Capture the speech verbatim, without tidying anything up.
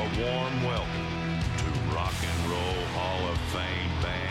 a warm welcome to Rock and Roll Hall of Fame Band.